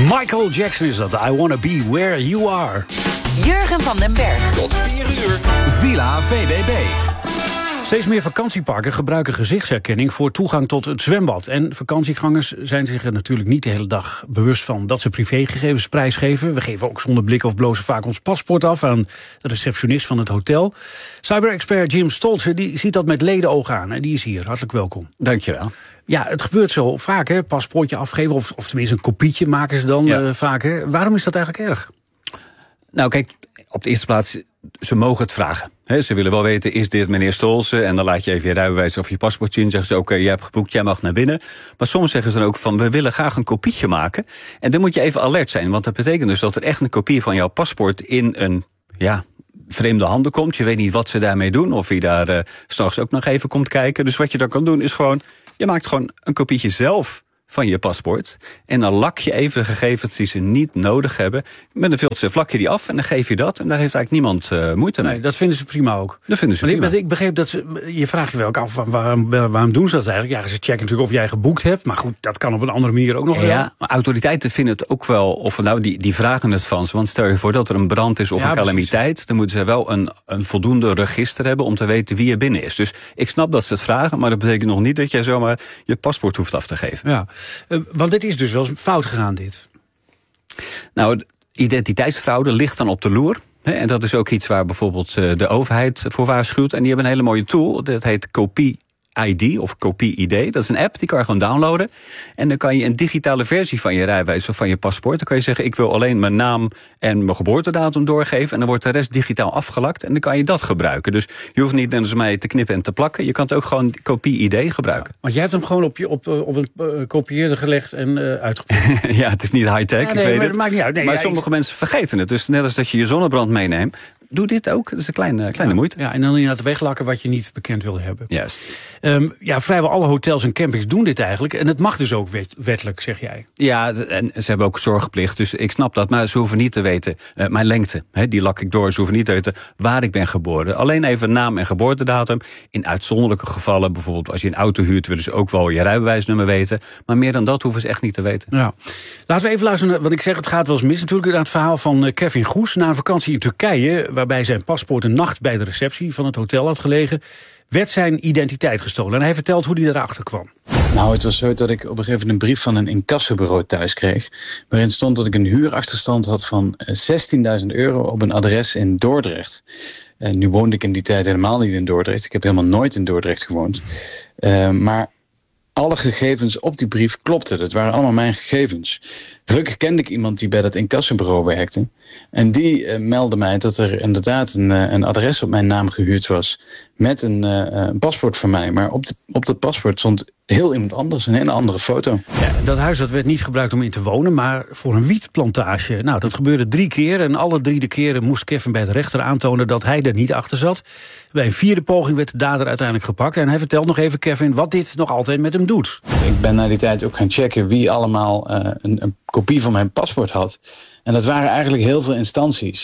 Michael Jackson is dat. I wanna be where you are. Jurgen van den Berg. Tot 4 uur. Villa VBB. Steeds meer vakantieparken gebruiken gezichtsherkenning voor toegang tot het zwembad. En vakantiegangers zijn zich er natuurlijk niet de hele dag bewust van dat ze privégegevens prijsgeven. We geven ook zonder blik of blozen vaak ons paspoort af aan de receptionist van het hotel. Cyber-expert Jim Stolze die ziet dat met ledenogen aan en die is hier. Hartelijk welkom. Dankjewel. Ja, het gebeurt zo vaak, hè? Paspoortje afgeven of tenminste een kopietje maken ze dan vaak. Hè? Waarom is dat eigenlijk erg? Nou kijk, op de eerste plaats, ze mogen het vragen. Ze willen wel weten, is dit meneer Stolze? En dan laat je even je rijbewijs of je paspoort zien. Zeggen ze, oké, jij hebt geboekt, jij mag naar binnen. Maar soms zeggen ze dan ook van, we willen graag een kopietje maken. En dan moet je even alert zijn. Want dat betekent dus dat er echt een kopie van jouw paspoort in een vreemde handen komt. Je weet niet wat ze daarmee doen. Of wie daar 's nachts ook nog even komt kijken. Dus wat je dan kan doen is gewoon, je maakt gewoon een kopietje zelf van je paspoort. En dan lak je even de gegevens die ze niet nodig hebben. Met een filter vlak je die af en dan geef je dat. En daar heeft eigenlijk niemand moeite mee. Nee, dat vinden ze prima ook. Dat vinden ze prima. Ik begreep dat je vraagt je wel ook af, waarom doen ze dat eigenlijk? Ja, ze checken natuurlijk of jij geboekt hebt. Maar goed, dat kan op een andere manier ook nog wel. Ja, maar autoriteiten vinden het ook wel, of nou, die vragen het van ze. Want stel je voor dat er een brand is of een calamiteit. Precies. Dan moeten ze wel een voldoende register hebben om te weten wie er binnen is. Dus ik snap dat ze het vragen, maar dat betekent nog niet dat jij zomaar je paspoort hoeft af te geven. Ja. Want dit is dus wel eens fout gegaan, dit. Nou, identiteitsfraude ligt dan op de loer. En dat is ook iets waar bijvoorbeeld de overheid voor waarschuwt. En die hebben een hele mooie tool, dat heet Kopie-ID of Kopie-ID. Dat is een app, die kan je gewoon downloaden. En dan kan je een digitale versie van je rijbewijs of van je paspoort. Dan kan je zeggen, ik wil alleen mijn naam en mijn geboortedatum doorgeven. En dan wordt de rest digitaal afgelakt. En dan kan je dat gebruiken. Dus je hoeft niet net als mij te knippen en te plakken. Je kan het ook gewoon Kopie-ID gebruiken. Want jij hebt hem gewoon op een kopieerder gelegd en uitgeprobeerd. Ja, het is niet high-tech, ja, nee, ik weet maar het. Dat maakt niet uit. Nee, maar sommige mensen vergeten het. Dus net als dat je je zonnebrand meeneemt, doe dit ook. Dat is een kleine moeite. Ja, en dan inderdaad weglakken wat je niet bekend wilde hebben. Juist. Vrijwel alle hotels en campings doen dit eigenlijk. En het mag dus ook wettelijk, zeg jij. Ja, en ze hebben ook zorgplicht. Dus ik snap dat. Maar ze hoeven niet te weten mijn lengte. Die lak ik door. Ze hoeven niet te weten waar ik ben geboren. Alleen even naam en geboortedatum. In uitzonderlijke gevallen, bijvoorbeeld als je een auto huurt, willen ze ook wel je rijbewijsnummer weten. Maar meer dan dat hoeven ze echt niet te weten. Ja. Laten we even luisteren. Want ik zeg, het gaat wel eens mis natuurlijk. Naar het verhaal van Kevin Goes. Na een vakantie in Turkije, waarbij zijn paspoort een nacht bij de receptie van het hotel had gelegen, werd zijn identiteit gestolen. En hij vertelt hoe hij erachter kwam. Nou, het was zo dat ik op een gegeven moment een brief van een incassobureau thuis kreeg, waarin stond dat ik een huurachterstand had van €16.000 op een adres in Dordrecht. En nu woonde ik in die tijd helemaal niet in Dordrecht. Ik heb helemaal nooit in Dordrecht gewoond. Maar alle gegevens op die brief klopten. Dat waren allemaal mijn gegevens. Gelukkig kende ik iemand die bij dat incassobureau werkte. En die meldde mij dat er inderdaad een adres op mijn naam gehuurd was met een paspoort van mij. Maar op dat paspoort stond heel iemand anders, een hele andere foto. Ja, dat huis dat werd niet gebruikt om in te wonen, maar voor een wietplantage. Nou, dat gebeurde 3 keer en alle 3 de keren moest Kevin bij de rechter aantonen dat hij er niet achter zat. Bij een 4e poging werd de dader uiteindelijk gepakt. En hij vertelt nog even, Kevin, wat dit nog altijd met hem doet. Ik ben na die tijd ook gaan checken wie allemaal een kopie van mijn paspoort had. En dat waren eigenlijk heel veel instanties.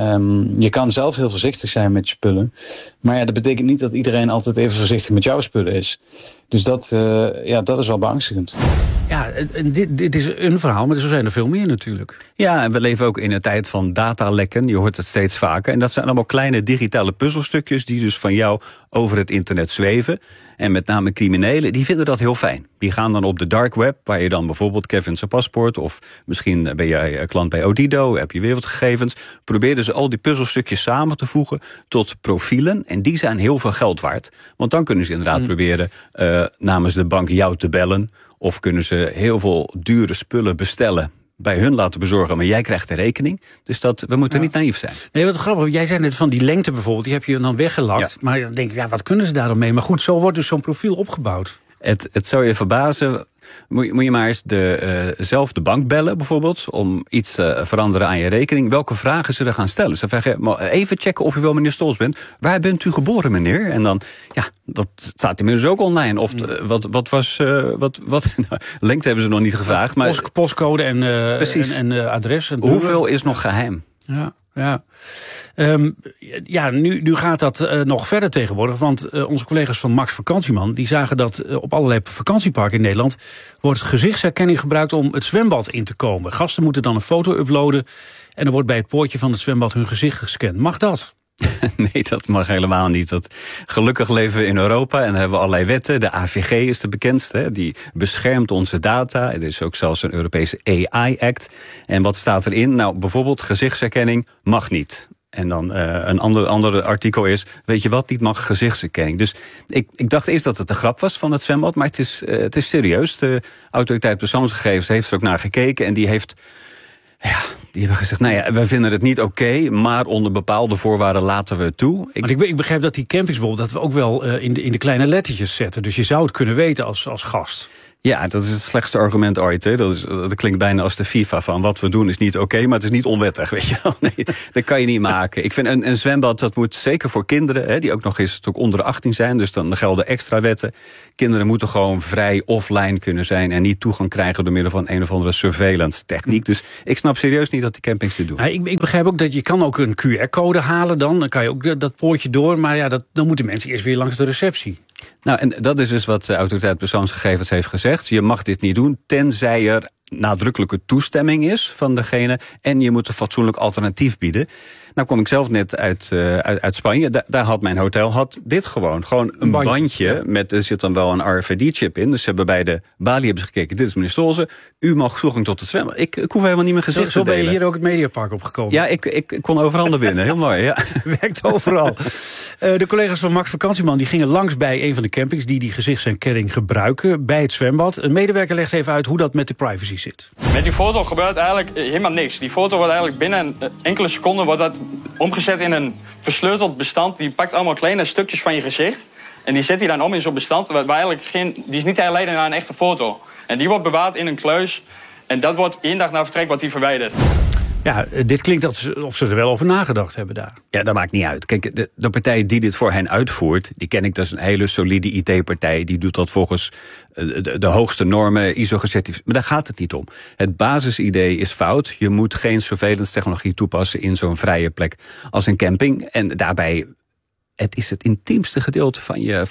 En je kan zelf heel voorzichtig zijn met je spullen. Maar ja, dat betekent niet dat iedereen altijd even voorzichtig met jouw spullen is. Dus dat is wel beangstigend. Ja, dit is een verhaal, maar zo zijn er veel meer natuurlijk. Ja, en we leven ook in een tijd van datalekken. Je hoort het steeds vaker. En dat zijn allemaal kleine digitale puzzelstukjes die dus van jou over het internet zweven. En met name criminelen, die vinden dat heel fijn. Die gaan dan op de dark web, waar je dan bijvoorbeeld Kevin zijn paspoort, of misschien ben jij klant bij Odido, heb je wereldgegevens. Proberen ze al die puzzelstukjes samen te voegen tot profielen. En die zijn heel veel geld waard. Want dan kunnen ze inderdaad proberen namens de bank jou te bellen. Of kunnen ze heel veel dure spullen bestellen, bij hun laten bezorgen, maar jij krijgt de rekening. Dus we moeten niet naïef zijn. Nee, wat grappig, jij zei net van die lengte bijvoorbeeld, die heb je dan weggelakt. Ja. Maar dan denk ik, wat kunnen ze daar dan mee? Maar goed, zo wordt dus zo'n profiel opgebouwd. Het zou je verbazen. Moet je maar eens zelf de bank bellen bijvoorbeeld, om iets te veranderen aan je rekening. Welke vragen ze er gaan stellen? Ze vragen, maar even checken of u wel meneer Stolz bent. Waar bent u geboren, meneer? En dan, dat staat inmiddels ook online. Of lengte hebben ze nog niet gevraagd. Maar postcode en adres. En hoeveel is nog geheim? Ja. Nu gaat dat nog verder tegenwoordig. Want onze collega's van Max Vakantieman die zagen dat op allerlei vakantieparken in Nederland wordt gezichtsherkenning gebruikt om het zwembad in te komen. Gasten moeten dan een foto uploaden en er wordt bij het poortje van het zwembad hun gezicht gescand. Mag dat? Nee, dat mag helemaal niet. Gelukkig leven we in Europa en dan hebben we allerlei wetten. De AVG is de bekendste, hè? Die beschermt onze data. Er is ook zelfs een Europese AI-act. En wat staat erin? Nou, bijvoorbeeld gezichtsherkenning mag niet. En dan een ander artikel is, weet je wat, niet mag gezichtsherkenning. Dus ik dacht eerst dat het een grap was van het zwembad, maar het is serieus. De autoriteit persoonsgegevens heeft er ook naar gekeken en die hebben gezegd, we vinden het niet oké, maar onder bepaalde voorwaarden laten we het toe. Ik begrijp dat die campings bijvoorbeeld, dat we ook wel in de kleine lettertjes zetten. Dus je zou het kunnen weten als gast. Ja, dat is het slechtste argument ooit. Hè. Dat klinkt bijna als de FIFA van wat we doen is niet oké, maar het is niet onwettig. Weet je wel? Nee, dat kan je niet maken. Ik vind een zwembad, dat moet zeker voor kinderen, hè, die ook nog eens onder de 18 zijn, dus dan gelden extra wetten. Kinderen moeten gewoon vrij offline kunnen zijn en niet toegang krijgen door middel van een of andere surveillance techniek. Dus ik snap serieus niet dat die campings dit doen. Ja, ik begrijp ook dat je kan ook een QR-code halen dan kan je ook dat poortje door, maar dan moeten mensen eerst weer langs de receptie. Nou, en dat is dus wat de autoriteit persoonsgegevens heeft gezegd. Je mag dit niet doen, tenzij er nadrukkelijke toestemming is van degene en je moet een fatsoenlijk alternatief bieden. Nou kom ik zelf net uit Spanje. Daar had mijn hotel dit gewoon een bandje met, er zit dan wel een RFID-chip in. Dus ze hebben bij de balie hebben ze gekeken, dit is meneer Stolze, u mag toegang tot het zwembad. Ik hoef helemaal niet mijn gezicht te delen. Zo ben je hier ook het Mediapark opgekomen. Ja, ik kon overal naar binnen, heel mooi. Ja. Werkt overal. De collega's van Max Vakantieman die gingen langs bij een van de campings die gezichtsherkenning gebruiken bij het zwembad. Een medewerker legt even uit hoe dat met de privacy zit. Met die foto gebeurt eigenlijk helemaal niks. Die foto wordt eigenlijk binnen enkele seconden wordt dat omgezet in een versleuteld bestand. Die pakt allemaal kleine stukjes van je gezicht. En die zet hij dan om in zo'n bestand. Waar eigenlijk die is niet te leiden naar een echte foto. En die wordt bewaard in een kluis. En dat wordt 1 dag na vertrek wordt die verwijderd. Ja, dit klinkt of ze er wel over nagedacht hebben daar. Ja, dat maakt niet uit. Kijk, de partij die dit voor hen uitvoert, die ken ik, dat is een hele solide IT-partij. Die doet dat volgens de hoogste normen, ISO-gecertificeerd. Maar daar gaat het niet om. Het basisidee is fout. Je moet geen surveillance technologie toepassen in zo'n vrije plek als een camping. En daarbij, het is het intiemste gedeelte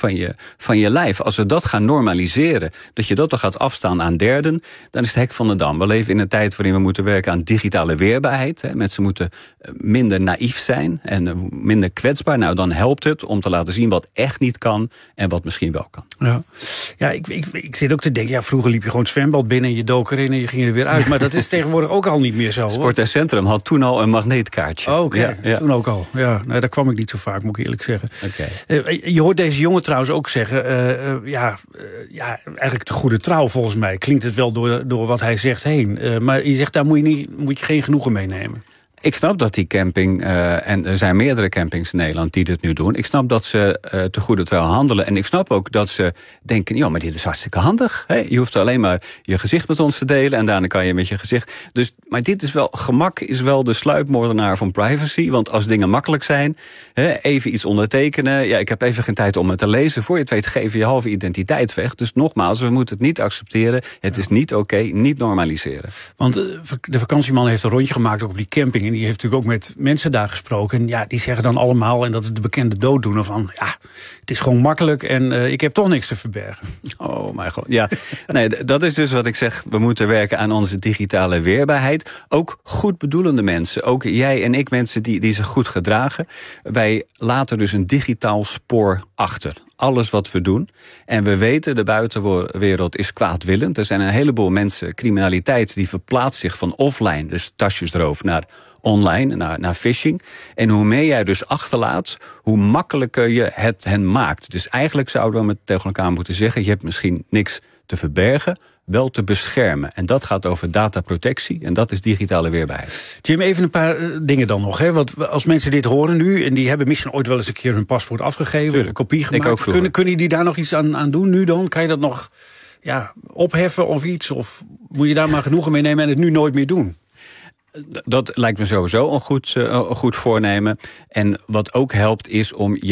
van je lijf. Als we dat gaan normaliseren, dat je dat dan gaat afstaan aan derden, dan is het hek van de dam. We leven in een tijd waarin we moeten werken aan digitale weerbaarheid. Mensen moeten minder naïef zijn en minder kwetsbaar. Nou, dan helpt het om te laten zien wat echt niet kan en wat misschien wel kan. Ja, ik zit ook te denken, vroeger liep je gewoon het zwembad binnen en je dook erin en je ging er weer uit. Maar dat is tegenwoordig ook al niet meer zo. Sport en Centrum had toen al een magneetkaartje. Oh, oké. Ja. Toen ook al. Ja, daar kwam ik niet zo vaak, moet ik eerlijk zeggen. Okay. Je hoort deze jongen trouwens ook zeggen, eigenlijk te goede trouw volgens mij. Klinkt het wel door wat hij zegt heen. Maar je zegt, daar moet je geen genoegen mee nemen. Ik snap dat die camping, en er zijn meerdere campings in Nederland die dit nu doen. Ik snap dat ze te goede trouw handelen. En ik snap ook dat ze denken, ja, maar dit is hartstikke handig. Hè? Je hoeft alleen maar je gezicht met ons te delen en daarna kan je met je gezicht. Dus, maar dit is wel, gemak is wel de sluipmoordenaar van privacy. Want als dingen makkelijk zijn, even iets ondertekenen. Ja, ik heb even geen tijd om het te lezen. Voor je het weet geven je halve identiteit weg. Dus nogmaals, we moeten het niet accepteren. Het is niet oké, niet normaliseren. Want de vakantieman heeft een rondje gemaakt op die camping. En die heeft natuurlijk ook met mensen daar gesproken. En ja, die zeggen dan allemaal, en dat is de bekende dooddoener van, het is gewoon makkelijk en ik heb toch niks te verbergen. Oh mijn god, ja. Nee, dat is dus wat ik zeg. We moeten werken aan onze digitale weerbaarheid. Ook goed bedoelende mensen, ook jij en ik, mensen die zich goed gedragen. Wij laten dus een digitaal spoor achter. Alles wat we doen. En we weten, de buitenwereld is kwaadwillend. Er zijn een heleboel mensen, criminaliteit, die verplaatst zich van offline, dus tasjesroof, naar online, naar phishing. En hoe meer jij dus achterlaat, hoe makkelijker je het hen maakt. Dus eigenlijk zouden we tegen elkaar moeten zeggen, je hebt misschien niks te verbergen, wel te beschermen. En dat gaat over dataprotectie en dat is digitale weerbaarheid. Jim, even een paar dingen dan nog. Want als mensen dit horen nu, en die hebben misschien ooit wel eens een keer hun paspoort afgegeven, of een kopie gemaakt. Kunnen die daar nog iets aan doen nu dan? Kan je dat nog opheffen of iets? Of moet je daar maar genoegen mee nemen en het nu nooit meer doen? Dat lijkt me sowieso een goed voornemen. En wat ook helpt is om je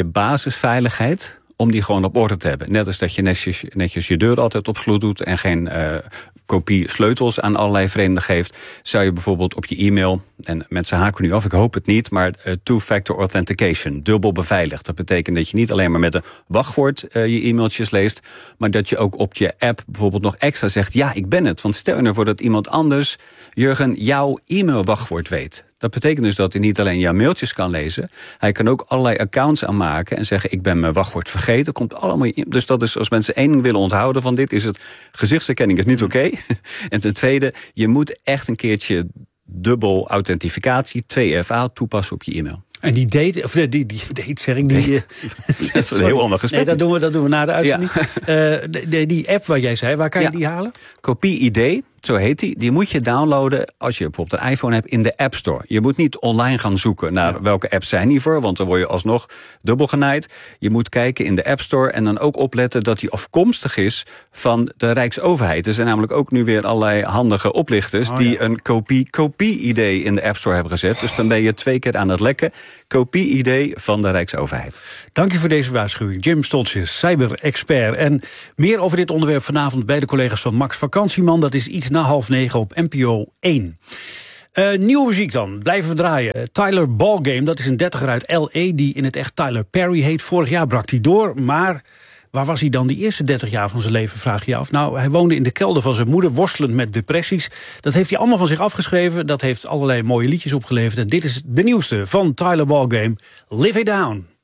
basisveiligheid, om die gewoon op orde te hebben. Net als dat je netjes je deur altijd op slot doet en geen kopie sleutels aan allerlei vreemden geeft, zou je bijvoorbeeld op je e-mail, en mensen haken nu af, ik hoop het niet, maar two-factor authentication, dubbel beveiligd. Dat betekent dat je niet alleen maar met een wachtwoord je e-mailtjes leest, maar dat je ook op je app bijvoorbeeld nog extra zegt, ja, ik ben het. Want stel je ervoor dat iemand anders, Jurgen, jouw e-mailwachtwoord weet. Dat betekent dus dat hij niet alleen jouw mailtjes kan lezen, hij kan ook allerlei accounts aanmaken en zeggen, ik ben mijn wachtwoord vergeten. Komt allemaal in. Dus dat is, als mensen één ding willen onthouden van dit, is het gezichtsherkenning is niet oké. En ten tweede, je moet echt een keertje dubbel authentificatie, 2FA, toepassen op je e-mail. En die date, of die date zeg ik, die... Dat is een heel ander gesprek. Nee, dat doen we na de uitzending. Ja. Die app waar jij zei, waar kan je die halen? Kopie-ID, zo heet die moet je downloaden als je bijvoorbeeld een iPhone hebt in de App Store. Je moet niet online gaan zoeken naar welke apps zijn hiervoor, want dan word je alsnog dubbel genaaid. Je moet kijken in de App Store en dan ook opletten dat die afkomstig is van de Rijksoverheid. Er zijn namelijk ook nu weer allerlei handige oplichters die een kopie-ID in de App Store hebben gezet. Dus dan ben je 2 keer aan het lekken. Kopie-ID van de Rijksoverheid. Dank je voor deze waarschuwing. Jim Stoltjes, cyber-expert. En meer over dit onderwerp vanavond bij de collega's van Max Vakantieman. Dat is iets na 8:30 op NPO 1. Nieuwe muziek dan, blijven we draaien. Tyler Ballgame, dat is een 30er uit L.A. die in het echt Tyler Perry heet. Vorig jaar brak hij door, maar waar was hij dan die eerste 30 jaar van zijn leven, vraag je je af. Nou, hij woonde in de kelder van zijn moeder, worstelend met depressies. Dat heeft hij allemaal van zich afgeschreven. Dat heeft allerlei mooie liedjes opgeleverd. En dit is de nieuwste van Tyler Ballgame, Live It Down.